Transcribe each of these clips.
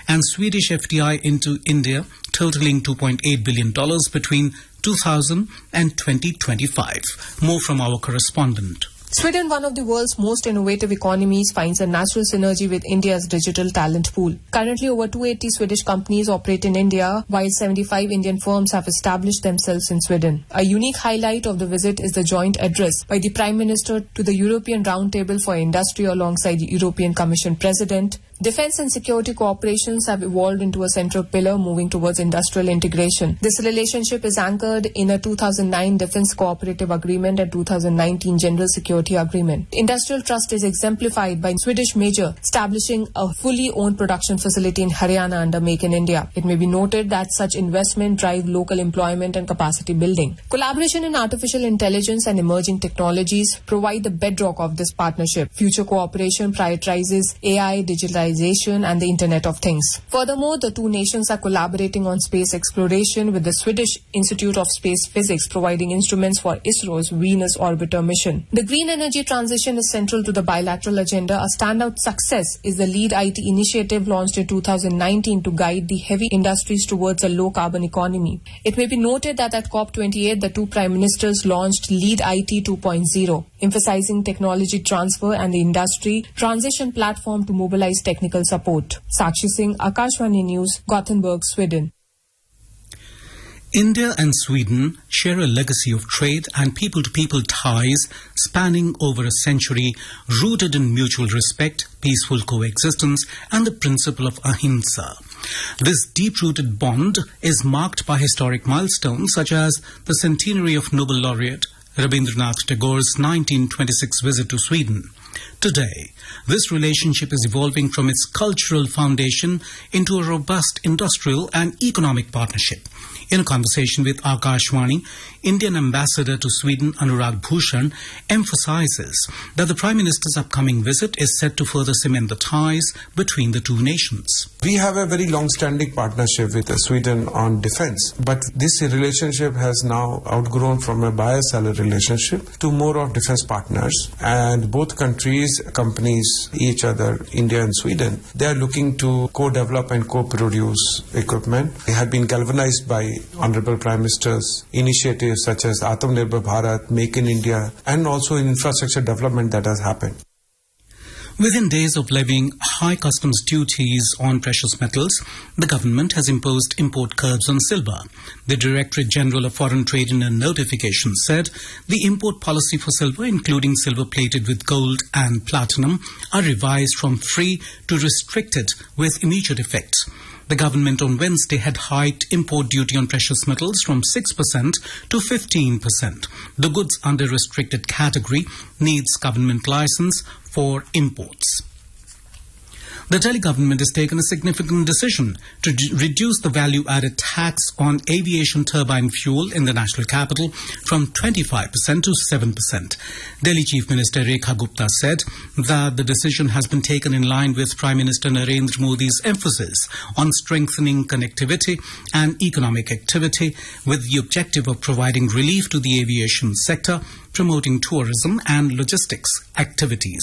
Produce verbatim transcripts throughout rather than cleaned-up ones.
and Swedish F D I into India, totaling two point eight billion dollars between two thousand and twenty twenty-five. More from our correspondent. Sweden, one of the world's most innovative economies, finds a natural synergy with India's digital talent pool. Currently, over two hundred eighty Swedish companies operate in India, while seventy-five Indian firms have established themselves in Sweden. A unique highlight of the visit is the joint address by the Prime Minister to the European Roundtable for Industry alongside the European Commission President. Defence and security cooperations have evolved into a central pillar moving towards industrial integration. This relationship is anchored in a two thousand nine Defence Cooperative Agreement and two thousand nineteen General Security Agreement. Industrial trust is exemplified by Swedish major establishing a fully owned production facility in Haryana under Make in India. It may be noted that such investment drive local employment and capacity building. Collaboration in artificial intelligence and emerging technologies provide the bedrock of this partnership. Future cooperation prioritizes A I, digitalization, and the Internet of Things. Furthermore, the two nations are collaborating on space exploration, with the Swedish Institute of Space Physics providing instruments for ISRO's Venus Orbiter mission. The green energy transition is central to the bilateral agenda. A standout success is the LEAD I T initiative launched in two thousand nineteen to guide the heavy industries towards a low-carbon economy. It may be noted that at COP twenty-eight, the two prime ministers launched LEAD I T two point oh, emphasizing technology transfer and the industry transition platform to mobilize technology. Technical support. Sakshi Singh, Akashvani News, Gothenburg, Sweden. India and Sweden share a legacy of trade and people-to-people ties spanning over a century, rooted in mutual respect, peaceful coexistence, and the principle of ahimsa. This deep-rooted bond is marked by historic milestones such as the centenary of Nobel laureate Rabindranath Tagore's nineteen twenty-six visit to Sweden. Today, this relationship is evolving from its cultural foundation into a robust industrial and economic partnership. In a conversation with Akashvani, Indian ambassador to Sweden Anurag Bhushan emphasizes that the Prime Minister's upcoming visit is set to further cement the ties between the two nations. We have a very long-standing partnership with Sweden on defense, but this relationship has now outgrown from a buyer-seller relationship to more of defense partners, and both countries, companies, each other, India and Sweden, they are looking to co-develop and co-produce equipment. They have been galvanized by Honorable Prime Minister's initiatives such as Atmanirbhar Bharat, Make in India, and also in infrastructure development that has happened. Within days of levying high customs duties on precious metals, the government has imposed import curbs on silver. The Directorate General of Foreign Trade in a notification said the import policy for silver, including silver plated with gold and platinum, are revised from free to restricted with immediate effect. The government on Wednesday had hiked import duty on precious metals from six percent to fifteen percent. The goods under restricted category needs government license for imports. The Delhi government has taken a significant decision to d- reduce the value-added tax on aviation turbine fuel in the national capital from twenty-five percent to seven percent. Delhi Chief Minister Rekha Gupta said that the decision has been taken in line with Prime Minister Narendra Modi's emphasis on strengthening connectivity and economic activity with the objective of providing relief to the aviation sector, promoting tourism and logistics activities.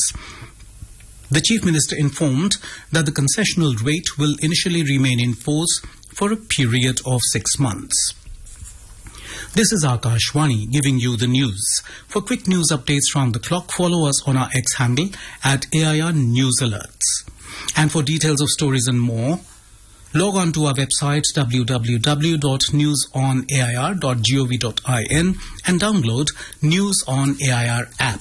The Chief Minister informed that the concessional rate will initially remain in force for a period of six months. This is Akashvani giving you the news. For quick news updates round the clock, follow us on our X handle at A I R News Alerts. And for details of stories and more, log on to our website w w w dot news on a i r dot gov dot in and download News on A I R app.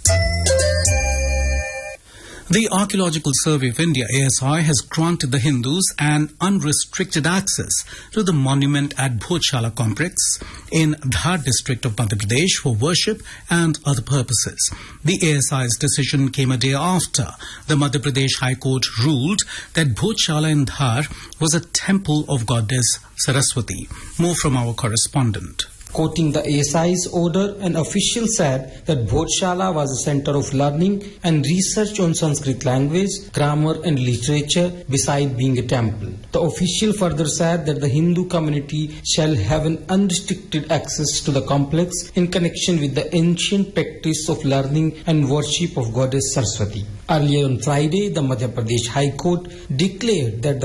The Archaeological Survey of India, A S I, has granted the Hindus an unrestricted access to the monument at Bhotshala complex in Dhar district of Madhya Pradesh for worship and other purposes. The A S I's decision came a day after the Madhya Pradesh High Court ruled that Bhotshala in Dhar was a temple of goddess Saraswati. More from our correspondent. Quoting the A S I's order, an official said that Bhotshala was a center of learning and research on Sanskrit language, grammar and literature, besides being a temple. The official further said that the Hindu community shall have an unrestricted access to the complex in connection with the ancient practice of learning and worship of goddess Saraswati. Earlier on Friday, the Madhya Pradesh High Court declared that the